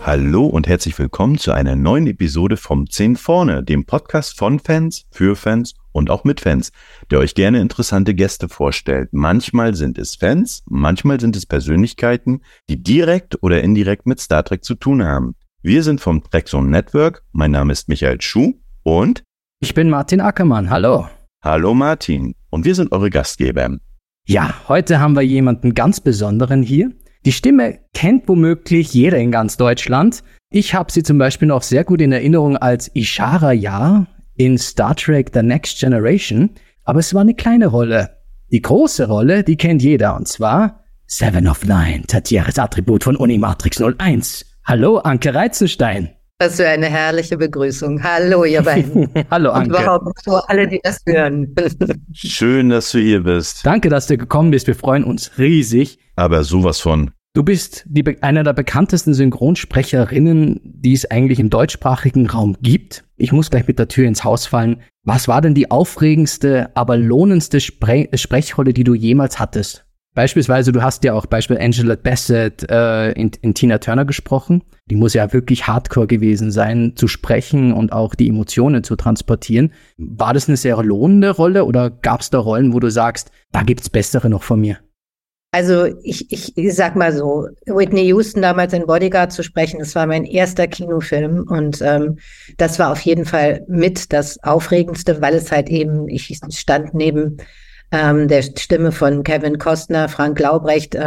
Hallo und herzlich willkommen zu einer neuen Episode vom 10 vorne, dem Podcast von Fans, für Fans und auch mit Fans, der euch gerne interessante Gäste vorstellt. Manchmal sind es Fans, manchmal sind es Persönlichkeiten, die direkt oder indirekt mit Star Trek zu tun haben. Wir sind vom Trackzone Network, mein Name ist Michael Schuh und ich bin Martin Ackermann, hallo. Hallo Martin und wir sind eure Gastgeber. Ja, heute haben wir jemanden ganz Besonderen hier. Die Stimme kennt womöglich jeder in ganz Deutschland. Ich habe sie zum Beispiel noch sehr gut in Erinnerung als Ishara Yar in Star Trek The Next Generation. Aber es war eine kleine Rolle. Die große Rolle, die kennt jeder. Und zwar Seven of Nine, Tatieres Attribut von Unimatrix 01. Hallo, Anke Reizenstein. Was für eine herrliche Begrüßung. Hallo, ihr beiden. Hallo, Anke. Und überhaupt so alle, die das hören. Schön, dass du hier bist. Danke, dass du gekommen bist. Wir freuen uns riesig. Aber sowas von. Du bist einer der bekanntesten Synchronsprecherinnen, die es eigentlich im deutschsprachigen Raum gibt. Ich muss gleich mit der Tür ins Haus fallen. Was war denn die aufregendste, aber lohnendste Sprechrolle, die du jemals hattest? Beispielsweise, du hast ja auch Angela Bassett in Tina Turner gesprochen. Die muss ja wirklich hardcore gewesen sein, zu sprechen und auch die Emotionen zu transportieren. War das eine sehr lohnende Rolle oder gab es da Rollen, wo du sagst, da gibt's bessere noch von mir? Also ich sag mal so, Whitney Houston damals in Bodyguard zu sprechen, das war mein erster Kinofilm und das war auf jeden Fall mit das Aufregendste, weil es halt eben, ich stand neben der Stimme von Kevin Costner, Frank Laubrecht,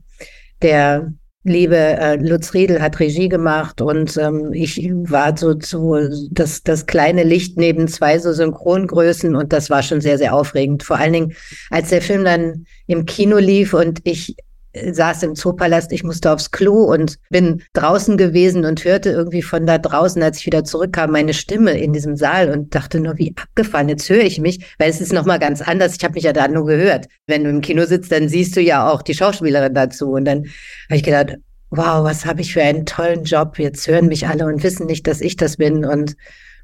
der liebe Lutz Riedel hat Regie gemacht und ich war so das kleine Licht neben zwei so Synchrongrößen und das war schon sehr, sehr aufregend. Vor allen Dingen, als der Film dann im Kino lief und ich saß im Zoopalast, ich musste aufs Klo und bin draußen gewesen und hörte irgendwie von da draußen, als ich wieder zurückkam, meine Stimme in diesem Saal und dachte nur, wie abgefahren, jetzt höre ich mich, weil es ist nochmal ganz anders, ich habe mich ja da nur gehört. Wenn du im Kino sitzt, dann siehst du ja auch die Schauspielerin dazu und dann habe ich gedacht, wow, was habe ich für einen tollen Job, jetzt hören mich alle und wissen nicht, dass ich das bin und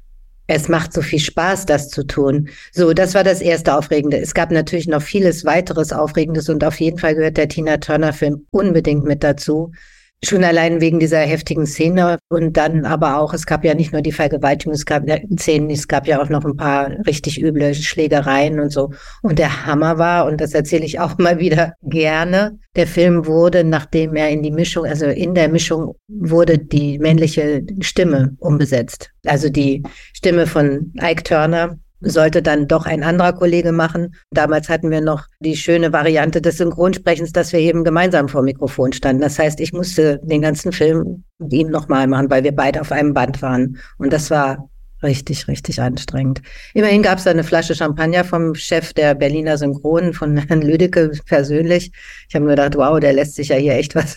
es macht so viel Spaß, das zu tun. So, das war das erste Aufregende. Es gab natürlich noch vieles weiteres Aufregendes und auf jeden Fall gehört der Tina Turner-Film unbedingt mit dazu. Schon allein wegen dieser heftigen Szene und dann aber auch, es gab ja nicht nur die Vergewaltigung, es gab Szenen, es gab ja auch noch ein paar richtig üble Schlägereien und so. Und der Hammer war, und das erzähle ich auch mal wieder gerne, der Film wurde, nachdem er in der Mischung wurde die männliche Stimme umbesetzt. Also die Stimme von Ike Turner sollte dann doch ein anderer Kollege machen. Damals hatten wir noch die schöne Variante des Synchronsprechens, dass wir eben gemeinsam vor dem Mikrofon standen. Das heißt, ich musste den ganzen Film mit ihm nochmal machen, weil wir beide auf einem Band waren. Und das war richtig, richtig anstrengend. Immerhin gab es da eine Flasche Champagner vom Chef der Berliner Synchronen, von Herrn Lüdecke persönlich. Ich habe mir gedacht, wow, der lässt sich ja hier echt was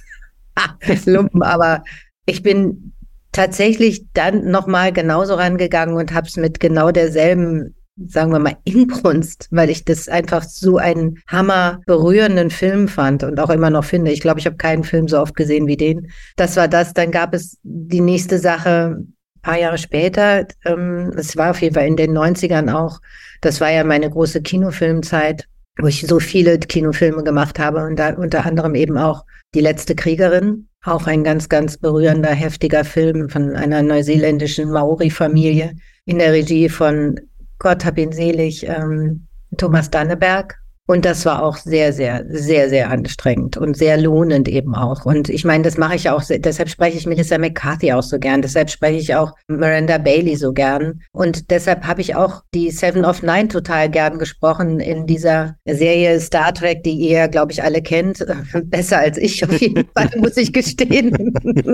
lumpen. Aber ich bin tatsächlich dann nochmal genauso rangegangen und habe es mit genau derselben, sagen wir mal, Inbrunst, weil ich das einfach so einen hammerberührenden Film fand und auch immer noch finde. Ich glaube, ich habe keinen Film so oft gesehen wie den. Das war das. Dann gab es die nächste Sache, ein paar Jahre später. Es war auf jeden Fall in den 90ern auch. Das war ja meine große Kinofilmzeit, wo ich so viele Kinofilme gemacht habe und da unter anderem eben auch Die letzte Kriegerin. Auch ein ganz, ganz berührender, heftiger Film von einer neuseeländischen Maori-Familie in der Regie von, Gott hab ihn selig, Thomas Danneberg. Und das war auch sehr, sehr, sehr, sehr anstrengend und sehr lohnend eben auch. Und ich meine, das mache ich auch, deshalb spreche ich Melissa McCarthy auch so gern, deshalb spreche ich auch Miranda Bailey so gern. Und deshalb habe ich auch die Seven of Nine total gern gesprochen in dieser Serie Star Trek, die ihr, glaube ich, alle kennt. Besser als ich auf jeden Fall, muss ich gestehen.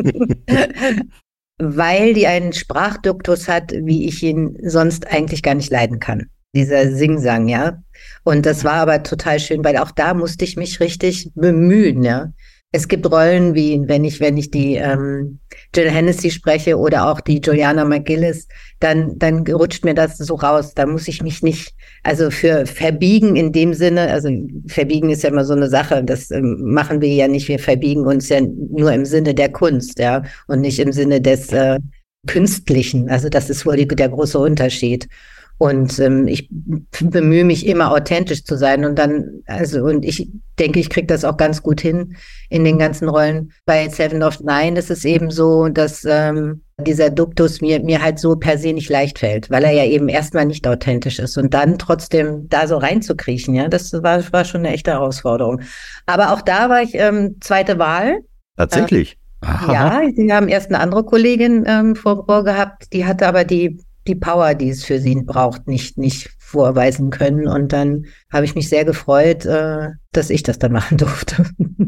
Weil die einen Sprachduktus hat, wie ich ihn sonst eigentlich gar nicht leiden kann. Dieser Singsang, ja. Und das war aber total schön, weil auch da musste ich mich richtig bemühen, ja. Es gibt Rollen wie, wenn ich die Jill Hennessy spreche oder auch die Juliana McGillis, dann rutscht mir das so raus. Da muss ich mich nicht, also für verbiegen in dem Sinne, also verbiegen ist ja immer so eine Sache, das machen wir ja nicht, wir verbiegen uns ja nur im Sinne der Kunst, ja, und nicht im Sinne des Künstlichen. Also das ist wohl der große Unterschied. Und ich bemühe mich immer authentisch zu sein und ich denke, ich kriege das auch ganz gut hin in den ganzen Rollen. Bei Seven of Nine ist es eben so, dass dieser Duktus mir halt so per se nicht leicht fällt, weil er ja eben erstmal nicht authentisch ist und dann trotzdem da so reinzukriechen, ja, das war schon eine echte Herausforderung. Aber auch da war ich zweite Wahl. Tatsächlich? Ja, sie haben erst eine andere Kollegin vorgehabt, die hatte aber die Power, die es für sie braucht, nicht vorweisen können. Und dann habe ich mich sehr gefreut, dass ich das dann machen durfte.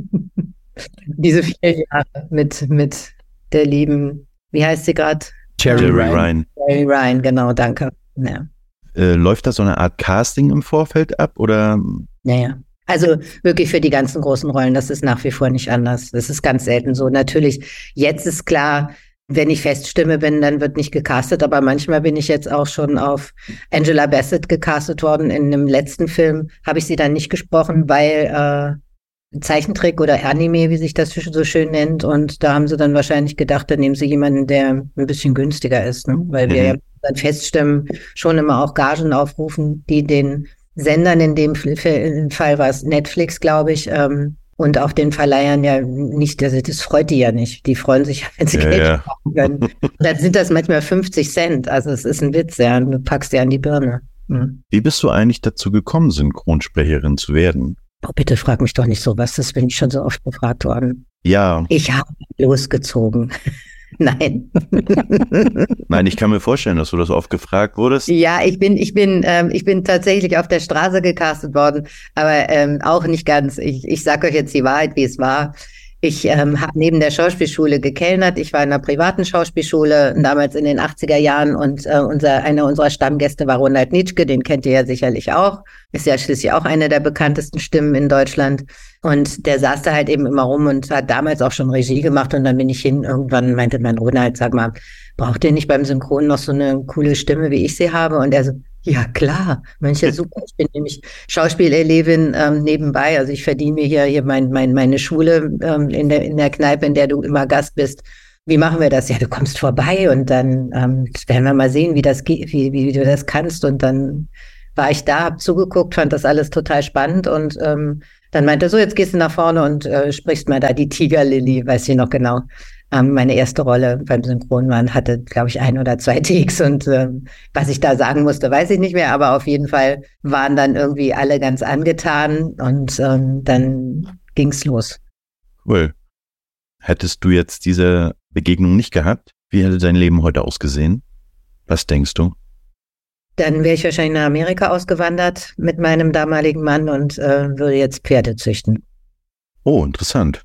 Diese 4 Jahre mit der lieben, wie heißt sie gerade? Jeri Ryan. Jeri Ryan, genau, danke. Ja. Läuft da so eine Art Casting im Vorfeld ab, oder? Naja. Also wirklich für die ganzen großen Rollen, das ist nach wie vor nicht anders. Das ist ganz selten so. Natürlich, jetzt ist klar, wenn ich Feststimme bin, dann wird nicht gecastet, aber manchmal bin ich jetzt auch schon auf Angela Bassett gecastet worden. In einem letzten Film habe ich sie dann nicht gesprochen, weil Zeichentrick oder Anime, wie sich das so schön nennt. Und da haben sie dann wahrscheinlich gedacht, dann nehmen sie jemanden, der ein bisschen günstiger ist, ne? Weil wir ja dann Feststimmen schon immer auch Gagen aufrufen, die den Sendern, in dem Fall war es Netflix, glaube ich, und auch den Verleihern ja nicht, das freut die ja nicht. Die freuen sich ja, wenn sie Geld bekommen können. Dann sind das manchmal 50 Cent, also es ist ein Witz, ja, du packst dir an die Birne. Hm. Wie bist du eigentlich dazu gekommen, Synchronsprecherin zu werden? Oh, bitte frag mich doch nicht sowas, das bin ich schon so oft gefragt worden. Ja. Ich habe losgezogen. Nein. Nein, ich kann mir vorstellen, dass du das oft gefragt wurdest. Ja, ich bin tatsächlich auf der Straße gecastet worden, aber auch nicht ganz. Ich sage euch jetzt die Wahrheit, wie es war. Ich habe neben der Schauspielschule gekellnert. Ich war in einer privaten Schauspielschule, damals in den 80er Jahren, und einer unserer Stammgäste war Ronald Nitschke, den kennt ihr ja sicherlich auch. Ist ja schließlich auch eine der bekanntesten Stimmen in Deutschland. Und der saß da halt eben immer rum und hat damals auch schon Regie gemacht. Und dann bin ich hin, irgendwann meinte mein Ronald, sag mal, braucht ihr nicht beim Synchron noch so eine coole Stimme, wie ich sie habe? Und er so, ja klar, manche super. Ich bin nämlich Schauspielelevin nebenbei. Also ich verdiene mir hier meine Schule in der Kneipe, in der du immer Gast bist. Wie machen wir das? Ja, du kommst vorbei und dann werden wir mal sehen, wie das geht, wie du das kannst. Und dann war ich da, hab zugeguckt, fand das alles total spannend und dann meinte er so, jetzt gehst du nach vorne und sprichst mal da die Tigerlily, weiß ich noch genau. Meine erste Rolle beim Synchron hatte, glaube ich, 1 oder 2 Takes und was ich da sagen musste, weiß ich nicht mehr, aber auf jeden Fall waren dann irgendwie alle ganz angetan und dann ging's los. Cool. Hättest du jetzt diese Begegnung nicht gehabt, wie hätte dein Leben heute ausgesehen? Was denkst du? Dann wäre ich wahrscheinlich nach Amerika ausgewandert mit meinem damaligen Mann und würde jetzt Pferde züchten. Oh, interessant.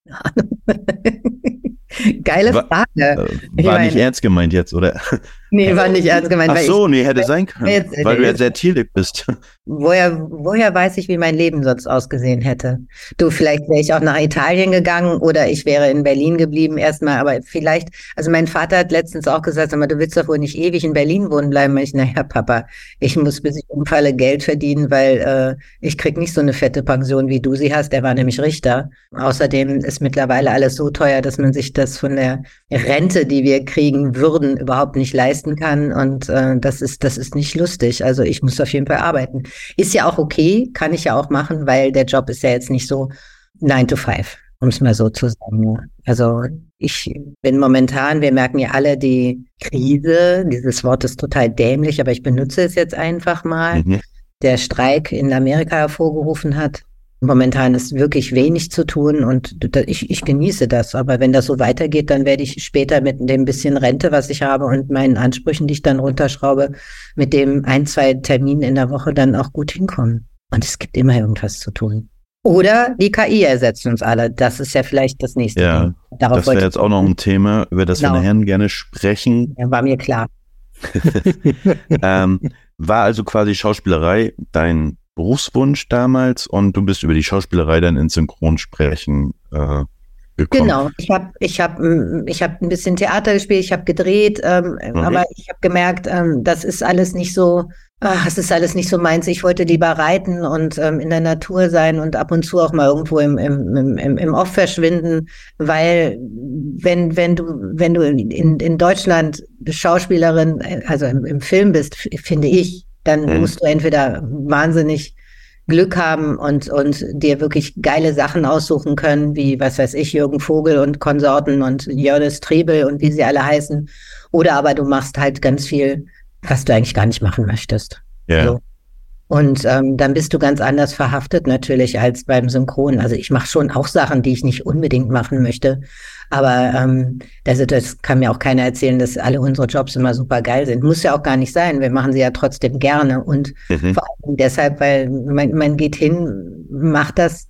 Geile Frage. War nicht ernst gemeint jetzt, oder? Nee, war nicht ernst gemeint. Ach so, nee, hätte sein können, weil du ja sehr tierlieb bist. Woher weiß ich, wie mein Leben sonst ausgesehen hätte? Du, vielleicht wäre ich auch nach Italien gegangen oder ich wäre in Berlin geblieben erstmal, aber vielleicht, also mein Vater hat letztens auch gesagt, sag mal, du willst doch wohl nicht ewig in Berlin wohnen bleiben. Ich, naja, Papa, ich muss, bis ich umfalle, Geld verdienen, weil ich krieg nicht so eine fette Pension, wie du sie hast. Er war nämlich Richter. Außerdem ist mittlerweile alles so teuer, dass man sich das von der Rente, die wir kriegen würden, überhaupt nicht leisten kann und das ist nicht lustig. Also ich muss auf jeden Fall arbeiten. Ist ja auch okay, kann ich ja auch machen, weil der Job ist ja jetzt nicht so 9 to 5, um es mal so zu sagen. Also ich bin momentan, wir merken ja alle die Krise, dieses Wort ist total dämlich, aber ich benutze es jetzt einfach mal, der Streik in Amerika hervorgerufen hat. Momentan ist wirklich wenig zu tun und ich genieße das. Aber wenn das so weitergeht, dann werde ich später mit dem bisschen Rente, was ich habe und meinen Ansprüchen, die ich dann runterschraube, mit dem 1, 2 Terminen in der Woche dann auch gut hinkommen. Und es gibt immer irgendwas zu tun. Oder die KI ersetzt uns alle. Das ist ja vielleicht das nächste. Ja, das wäre jetzt auch noch ein Thema, über das wir nachher gerne sprechen. Ja, war mir klar. War also quasi Schauspielerei dein Berufswunsch damals und du bist über die Schauspielerei dann ins Synchronsprechen gekommen. Genau, ich hab ein bisschen Theater gespielt, ich habe gedreht, aber ich habe gemerkt, das ist alles nicht so, es ist alles nicht so meins. Ich wollte lieber reiten und in der Natur sein und ab und zu auch mal irgendwo im Off verschwinden, weil wenn du in Deutschland Schauspielerin, also im Film bist, finde ich, dann musst du entweder wahnsinnig Glück haben und dir wirklich geile Sachen aussuchen können, wie, was weiß ich, Jürgen Vogel und Konsorten und Jördis Triebel und wie sie alle heißen. Oder aber du machst halt ganz viel, was du eigentlich gar nicht machen möchtest. Ja. So. Und dann bist du ganz anders verhaftet natürlich als beim Synchron. Also ich mache schon auch Sachen, die ich nicht unbedingt machen möchte. Aber das kann mir auch keiner erzählen, dass alle unsere Jobs immer super geil sind. Muss ja auch gar nicht sein. Wir machen sie ja trotzdem gerne. Und vor allem deshalb, weil man geht hin, macht das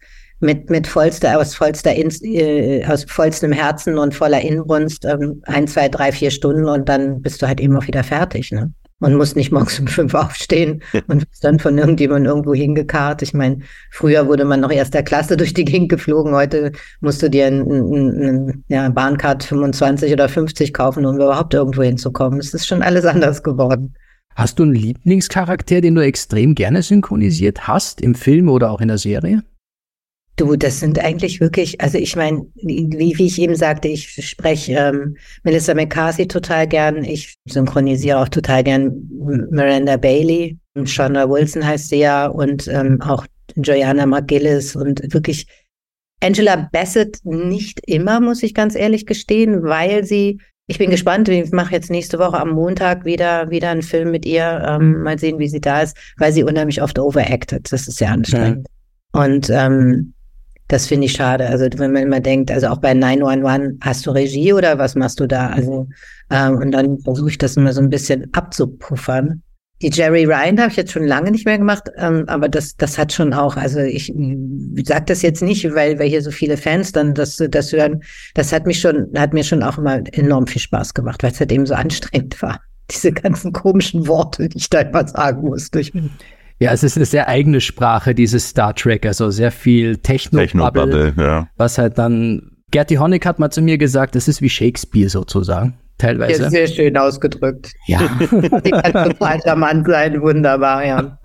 aus vollstem Herzen und voller Inbrunst 1, 2, 3, 4 Stunden und dann bist du halt eben auch wieder fertig, ne? Man muss nicht morgens um 5 aufstehen und ist dann von irgendjemandem irgendwo hingekarrt. Ich meine, früher wurde man noch erster Klasse durch die Gegend geflogen. Heute musst du dir ein Bahncard 25 oder 50 kaufen, um überhaupt irgendwo hinzukommen. Es ist schon alles anders geworden. Hast du einen Lieblingscharakter, den du extrem gerne synchronisiert hast, im Film oder auch in der Serie? Du, das sind eigentlich wirklich, also ich meine, wie ich eben sagte, ich spreche Melissa McCarthy total gern, ich synchronisiere auch total gern Miranda Bailey, Shonda Wilson heißt sie ja und auch Joanna McGillis und wirklich Angela Bassett nicht immer, muss ich ganz ehrlich gestehen, weil ich bin gespannt, ich mache jetzt nächste Woche am Montag wieder einen Film mit ihr, mal sehen, wie sie da ist, weil sie unheimlich oft overacted, das ist sehr anstrengend. Ja. Und das finde ich schade. Also wenn man immer denkt, also auch bei 911, hast du Regie oder was machst du da? Also und dann versuche ich das immer so ein bisschen abzupuffern. Die Jeri Ryan habe ich jetzt schon lange nicht mehr gemacht, aber das hat schon auch, also ich sage das jetzt nicht, weil hier so viele Fans dann das hören. Das hat mir schon auch immer enorm viel Spaß gemacht, weil es halt eben so anstrengend war. Diese ganzen komischen Worte, die ich da immer sagen musste. Ja, es ist eine sehr eigene Sprache, dieses Star Trek, also sehr viel Techno-Bubble, ja. Was halt dann, Gerti Honeck hat mal zu mir gesagt, das ist wie Shakespeare sozusagen, teilweise. Ja, sehr schön ausgedrückt. Ja. Die kann total charmant sein, wunderbar, ja.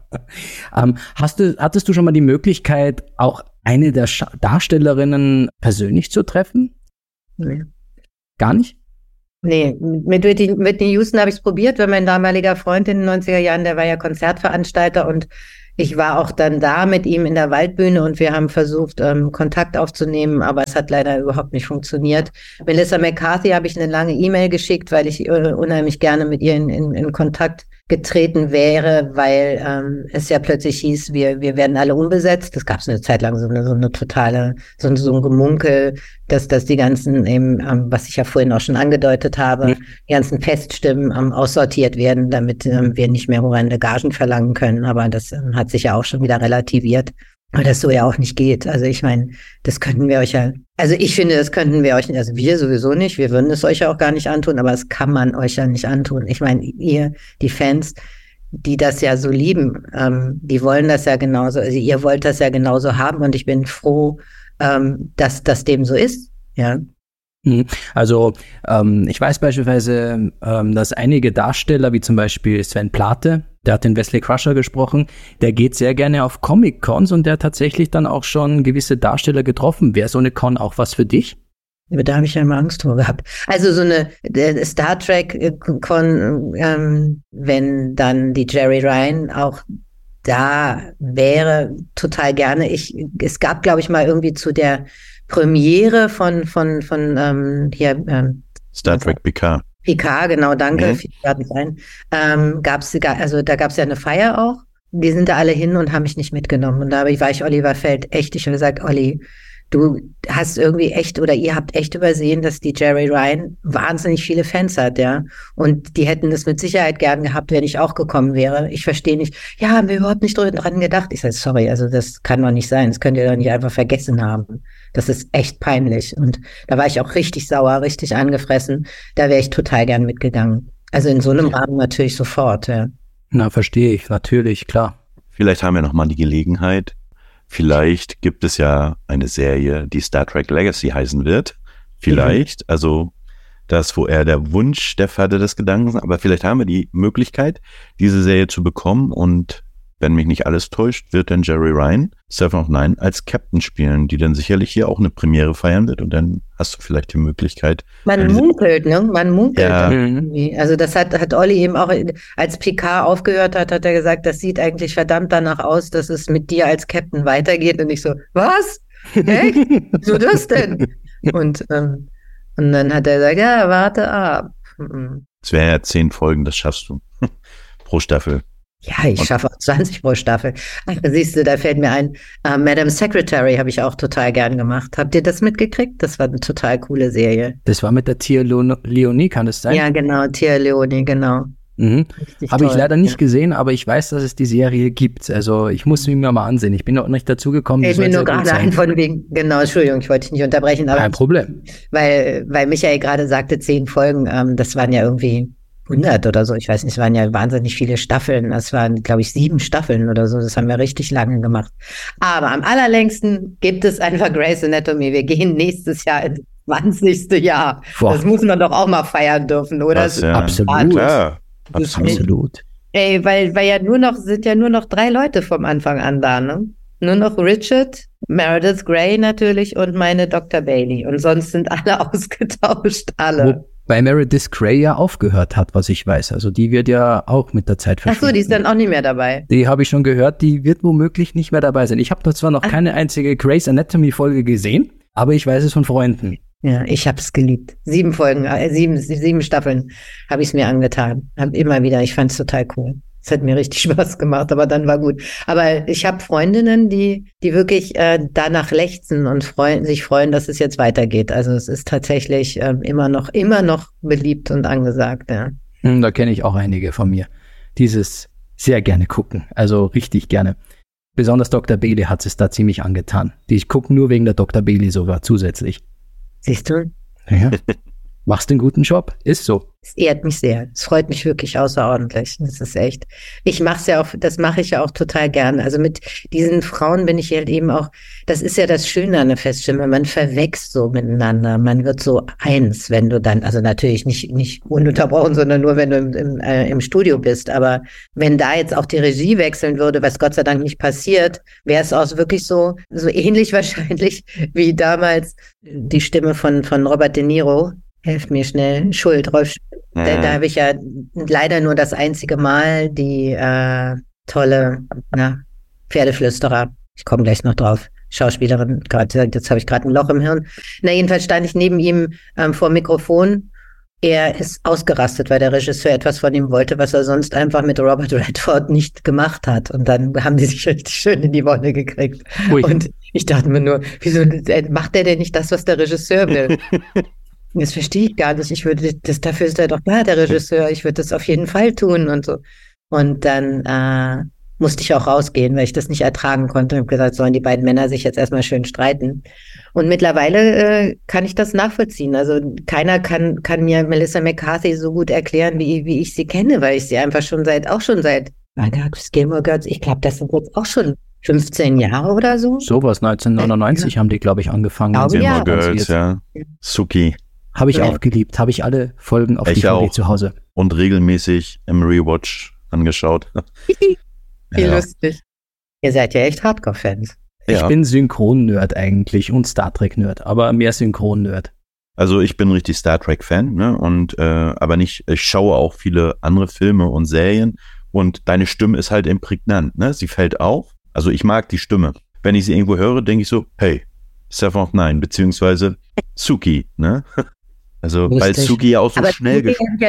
Hattest du schon mal die Möglichkeit, auch eine der Darstellerinnen persönlich zu treffen? Nee. Gar nicht? Nee, mit Whitney Houston habe ich es probiert, weil mein damaliger Freund in den 90er Jahren, der war ja Konzertveranstalter und ich war auch dann da mit ihm in der Waldbühne und wir haben versucht, Kontakt aufzunehmen, aber es hat leider überhaupt nicht funktioniert. Melissa McCarthy habe ich eine lange E-Mail geschickt, weil ich unheimlich gerne mit ihr in Kontakt getreten wäre, weil es ja plötzlich hieß, wir werden alle unbesetzt. Das gab es eine Zeit lang so eine totale, so ein Gemunkel, dass die ganzen eben, was ich ja vorhin auch schon angedeutet habe, die ganzen Feststimmen aussortiert werden, damit wir nicht mehr horrende Gagen verlangen können. Aber das hat sich ja auch schon wieder relativiert. Weil das so ja auch nicht geht. Also ich meine, das könnten wir euch ja, also ich finde, das könnten wir euch, also wir sowieso nicht, wir würden es euch ja auch gar nicht antun, aber das kann man euch ja nicht antun. Ich meine, ihr, die Fans, die das ja so lieben, die wollen das ja genauso, also ihr wollt das ja genauso haben und ich bin froh, dass das dem so ist, ja. Also ich weiß beispielsweise, dass einige Darsteller, wie zum Beispiel Sven Plate, der hat den Wesley Crusher gesprochen, der geht sehr gerne auf Comic-Cons und der hat tatsächlich dann auch schon gewisse Darsteller getroffen. Wäre so eine Con auch was für dich? Da habe ich ja immer Angst vor gehabt. Also so eine Star Trek-Con, wenn dann die Jeri Ryan auch da wäre, total gerne. Es gab, glaube ich, mal irgendwie zu der Premiere von Star Trek Picard. Picard, genau, danke. Da gab's ja eine Feier auch. Die sind da alle hin und haben mich nicht mitgenommen. Und da war ich Oliver Feld echt. Ich habe gesagt, Olli, du hast irgendwie echt oder ihr habt echt übersehen, dass die Jeri Ryan wahnsinnig viele Fans hat, ja. Und die hätten das mit Sicherheit gern gehabt, wenn ich auch gekommen wäre. Ich verstehe nicht. Ja, haben wir überhaupt nicht dran gedacht. Ich sage, sorry, also das kann doch nicht sein. Das könnt ihr doch nicht einfach vergessen haben. Das ist echt peinlich. Und da war ich auch richtig sauer, richtig angefressen. Da wäre ich total gern mitgegangen. Also in so einem Rahmen natürlich sofort, ja. Na, verstehe ich, natürlich, klar. Vielleicht haben wir noch mal die Gelegenheit, Vielleicht gibt es ja eine Serie, die Star Trek Legacy heißen wird. Vielleicht, also das, wo er der Wunsch der Vater des Gedankens, aber vielleicht haben wir die Möglichkeit, diese Serie zu bekommen und wenn mich nicht alles täuscht, wird dann Jeri Ryan, Seven of Nine, als Captain spielen, die dann sicherlich hier auch eine Premiere feiern wird und dann hast du vielleicht die Möglichkeit. Man munkelt, ne? Man munkelt. Ja. Irgendwie. Also das hat Olli eben auch, als Picard aufgehört hat er gesagt, das sieht eigentlich verdammt danach aus, dass es mit dir als Captain weitergeht und ich so, was? Echt? So das denn? Und dann hat er gesagt, ja, warte ab. Es wären ja 10 Folgen, das schaffst du pro Staffel. Ja, ich schaffe auch 20 pro Staffel. Ach, siehst du, da fällt mir ein, Madam Secretary habe ich auch total gern gemacht. Habt ihr das mitgekriegt? Das war eine total coole Serie. Das war mit der Tia Leonie, kann das sein? Ja, genau, Tia Leonie, genau. Habe ich leider nicht gesehen, aber ich weiß, dass es die Serie gibt. Also ich muss sie mir mal ansehen. Ich bin noch nicht dazu gekommen. Ich bin nur gerade ein von wegen, genau, Entschuldigung, ich wollte dich nicht unterbrechen. Aber kein Problem. Weil Michael gerade sagte, 10 Folgen, das waren ja irgendwie 100 oder so. Ich weiß nicht, es waren ja wahnsinnig viele Staffeln. Das waren, glaube ich, 7 Staffeln oder so. Das haben wir richtig lange gemacht. Aber am allerlängsten gibt es einfach Grey's Anatomy. Wir gehen nächstes Jahr ins 20. Jahr. Boah. Das muss man doch auch mal feiern dürfen, oder? Das, ja. Absolut. Klar. Absolut. Ey, weil sind ja nur noch 3 Leute vom Anfang an da, ne? Nur noch Richard, Meredith Grey natürlich und meine Dr. Bailey. Und sonst sind alle ausgetauscht, alle. Weil Meredith Grey ja aufgehört hat, was ich weiß. Also die wird ja auch mit der Zeit verschwinden. Ach so, die ist dann auch nicht mehr dabei. Die habe ich schon gehört, die wird womöglich nicht mehr dabei sein. Ich habe da zwar noch keine einzige Grey's Anatomy Folge gesehen, aber ich weiß es von Freunden. Ja, ich habe es geliebt. 7 Folgen, 7 Staffeln habe ich es mir angetan. Immer wieder, ich fand es total cool. Es hat mir richtig Spaß gemacht, aber dann war gut. Aber ich habe Freundinnen, die wirklich danach lechzen und sich freuen, dass es jetzt weitergeht. Also es ist tatsächlich immer noch beliebt und angesagt. Ja. Da kenne ich auch einige von mir, dieses sehr gerne gucken. Also richtig gerne. Besonders Dr. Bailey hat es da ziemlich angetan. Die gucken nur wegen der Dr. Bailey sogar zusätzlich. Siehst du? Ja. Machst einen guten Job, ist so. Es ehrt mich sehr. Es freut mich wirklich außerordentlich. Das ist echt. Das mache ich ja auch total gern. Also mit diesen Frauen bin ich halt eben auch, das ist ja das Schöne an der Feststimme, man verwächst so miteinander. Man wird so eins, wenn du dann, also natürlich nicht ununterbrochen, sondern nur, wenn du im Studio bist. Aber wenn da jetzt auch die Regie wechseln würde, was Gott sei Dank nicht passiert, wäre es auch wirklich so ähnlich wahrscheinlich wie damals die Stimme von Robert De Niro. Helft mir schnell. Rolf. Da habe ich ja leider nur das einzige Mal die tolle Pferdeflüsterer. Ich komme gleich noch drauf. Schauspielerin, jetzt habe ich gerade ein Loch im Hirn. Jedenfalls stand ich neben ihm vor dem Mikrofon. Er ist ausgerastet, weil der Regisseur etwas von ihm wollte, was er sonst einfach mit Robert Redford nicht gemacht hat. Und dann haben die sich richtig schön in die Wolle gekriegt. Ui. Und ich dachte mir nur, wieso macht der denn nicht das, was der Regisseur will? Das verstehe ich gar nicht. Dafür ist er doch da, der Regisseur. Ich würde das auf jeden Fall tun und so. Und dann musste ich auch rausgehen, weil ich das nicht ertragen konnte. Ich habe gesagt, sollen die beiden Männer sich jetzt erstmal schön streiten. Und mittlerweile kann ich das nachvollziehen. Also keiner kann mir Melissa McCarthy so gut erklären, wie ich sie kenne, weil ich sie einfach schon seit Gilmore Girls, ich glaube, das sind jetzt auch schon 15 Jahre oder so. Sowas, 1999 haben die, glaube ich, angefangen. Gilmore Girls, ja. Suki. Habe ich auch geliebt. Habe ich alle Folgen auf DVD zu Hause. Und regelmäßig im Rewatch angeschaut. Wie lustig. Ihr seid ja echt Hardcore-Fans. Ja. Ich bin Synchron-Nerd eigentlich und Star Trek-Nerd, aber mehr Synchron-Nerd. Also ich bin richtig Star Trek-Fan, ne? Und aber nicht, ich schaue auch viele andere Filme und Serien und deine Stimme ist halt eben prägnant, ne? Sie fällt auf. Also ich mag die Stimme. Wenn ich sie irgendwo höre, denke ich so, hey, Seven of Nine, beziehungsweise Suki, ne? Also, lustig. Weil Suki ja auch so aber schnell gesprochen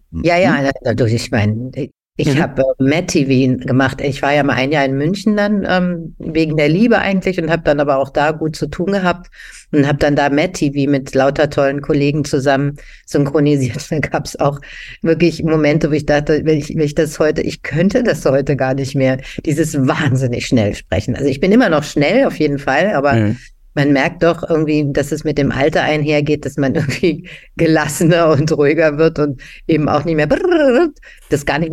hat. Ich meine, ich habe Mad TV gemacht. Ich war ja mal ein Jahr in München dann, wegen der Liebe eigentlich und habe dann aber auch da gut zu tun gehabt und habe dann da Mad TV mit lauter tollen Kollegen zusammen synchronisiert. Da gab es auch wirklich Momente, wo ich dachte, ich könnte das heute gar nicht mehr, dieses wahnsinnig schnell sprechen. Also ich bin immer noch schnell auf jeden Fall, aber man merkt doch irgendwie, dass es mit dem Alter einhergeht, dass man irgendwie gelassener und ruhiger wird und eben auch nicht mehr das gar nicht mehr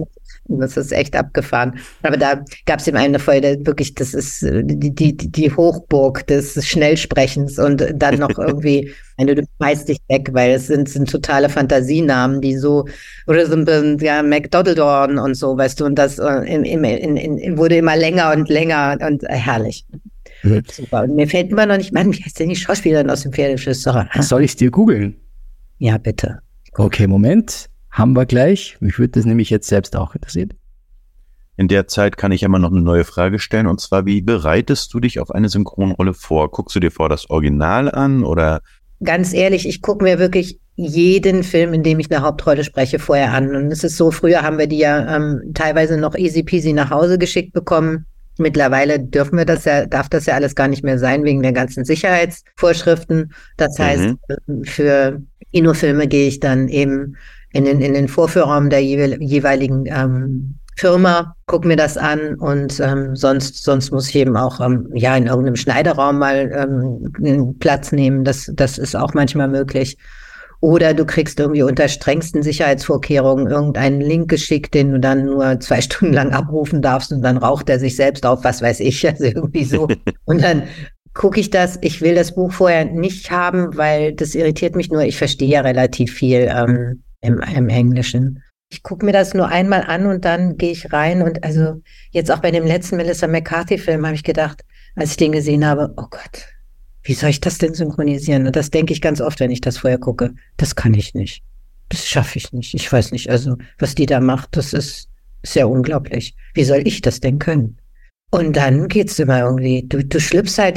Das ist echt abgefahren. Aber da gab es eben eine Folge, wirklich, das ist die Hochburg des Schnellsprechens und dann noch irgendwie, du schmeißt dich weg, weil es sind totale Fantasienamen, die so, oder so ja, McDoddledorn und so, weißt du, und das wurde immer länger und länger und herrlich. Super. Und mir fällt immer noch nicht, Mann, wie heißt denn die Schauspielerin aus dem Pferdeflüsterer? Soll ich es dir googeln? Ja, bitte. Okay, Moment. Haben wir gleich. Mich würde das nämlich jetzt selbst auch interessieren. In der Zeit kann ich immer noch eine neue Frage stellen, und zwar, wie bereitest du dich auf eine Synchronrolle vor? Guckst du dir vor das Original an oder? Ganz ehrlich, ich gucke mir wirklich jeden Film, in dem ich eine Hauptrolle spreche, vorher an. Und es ist so, früher haben wir die ja teilweise noch easy peasy nach Hause geschickt bekommen. Mittlerweile darf das ja alles gar nicht mehr sein, wegen der ganzen Sicherheitsvorschriften. Das heißt, für Kinofilme gehe ich dann eben in den Vorführraum der jeweiligen Firma, guck mir das an und sonst muss ich eben auch in irgendeinem Schneiderraum mal Platz nehmen. Das ist auch manchmal möglich. Oder du kriegst irgendwie unter strengsten Sicherheitsvorkehrungen irgendeinen Link geschickt, den du dann nur 2 Stunden lang abrufen darfst und dann raucht er sich selbst auf, was weiß ich, also irgendwie so. Und dann gucke ich das. Ich will das Buch vorher nicht haben, weil das irritiert mich nur. Ich verstehe ja relativ viel im Englischen. Ich gucke mir das nur einmal an und dann gehe ich rein. Und also jetzt auch bei dem letzten Melissa McCarthy-Film habe ich gedacht, als ich den gesehen habe, oh Gott, wie soll ich das denn synchronisieren? Und das denke ich ganz oft, wenn ich das vorher gucke. Das kann ich nicht. Das schaffe ich nicht. Ich weiß nicht, also was die da macht, das ist sehr unglaublich. Wie soll ich das denn können? Und dann geht's immer irgendwie. Du schlüpfst halt,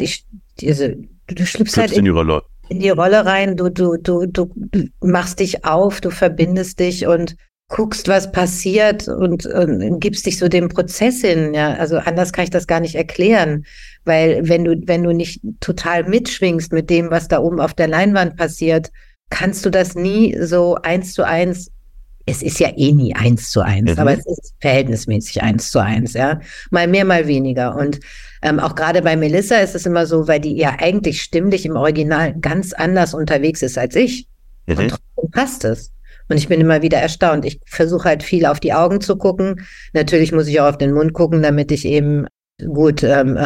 In die Rolle. In die Rolle rein, du machst dich auf, du verbindest dich und guckst, was passiert und gibst dich so dem Prozess hin. Ja, also anders kann ich das gar nicht erklären, weil wenn du nicht total mitschwingst mit dem, was da oben auf der Leinwand passiert, kannst du das nie so 1:1. Es ist ja eh nie 1:1, aber es ist verhältnismäßig 1:1, ja. Mal mehr, mal weniger. Und auch gerade bei Melissa ist es immer so, weil die ja eigentlich stimmlich im Original ganz anders unterwegs ist als ich. Und trotzdem passt es. Und ich bin immer wieder erstaunt. Ich versuche halt viel auf die Augen zu gucken. Natürlich muss ich auch auf den Mund gucken, damit ich eben gut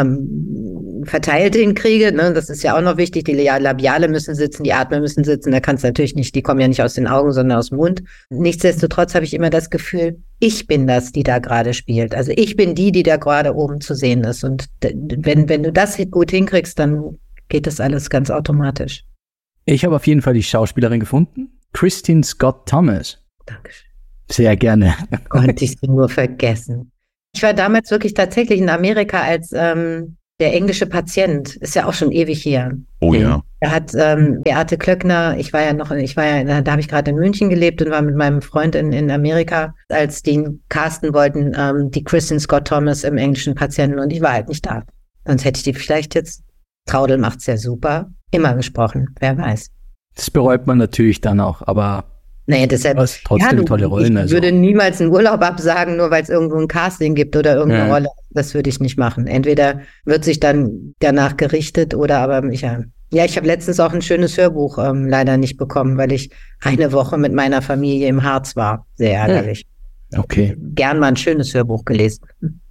verteilt hinkriege. Ne? Das ist ja auch noch wichtig. Die Labiale müssen sitzen, die Atmer müssen sitzen. Da kannst du natürlich nicht, die kommen ja nicht aus den Augen, sondern aus dem Mund. Nichtsdestotrotz habe ich immer das Gefühl, ich bin das, die da gerade spielt. Also ich bin die da gerade oben zu sehen ist. Und wenn du das gut hinkriegst, dann geht das alles ganz automatisch. Ich habe auf jeden Fall die Schauspielerin gefunden. Kristin Scott Thomas. Dankeschön. Sehr gerne. Konnte ich sie nur vergessen. Ich war damals wirklich tatsächlich in Amerika als der englische Patient. Ist ja auch schon ewig her. Oh ja. Da hat Beate Klöckner, da habe ich gerade in München gelebt und war mit meinem Freund in Amerika, als die casten wollten, die Kristin Scott Thomas im englischen Patienten, und ich war halt nicht da. Sonst hätte ich die vielleicht jetzt, Traudel macht's ja super, immer gesprochen, wer weiß. Das bereut man natürlich dann auch, aber naja, deshalb, trotzdem tolle Rollen. Ich würde niemals einen Urlaub absagen, nur weil es irgendwo ein Casting gibt oder irgendeine Rolle. Das würde ich nicht machen. Entweder wird sich dann danach gerichtet oder aber ich habe letztens auch ein schönes Hörbuch leider nicht bekommen, weil ich eine Woche mit meiner Familie im Harz war. Sehr ärgerlich. Okay. Gern mal ein schönes Hörbuch gelesen.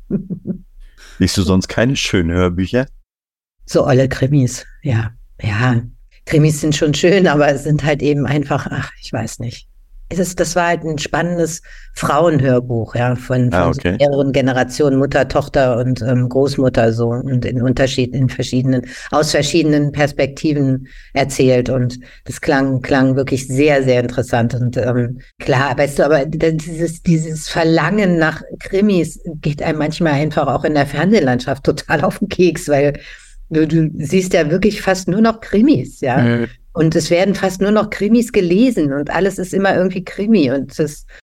Liest du sonst keine schönen Hörbücher? So olle Krimis, ja. Ja, Krimis sind schon schön, aber es sind halt eben einfach, ich weiß nicht. Das war halt ein spannendes Frauenhörbuch, ja, von so mehreren Generationen, Mutter, Tochter und Großmutter so und aus verschiedenen Perspektiven erzählt, und das klang wirklich sehr, sehr interessant und klar, weißt du, aber dieses Verlangen nach Krimis geht einem manchmal einfach auch in der Fernsehlandschaft total auf den Keks, weil du siehst ja wirklich fast nur noch Krimis, ja. Und es werden fast nur noch Krimis gelesen und alles ist immer irgendwie Krimi, und das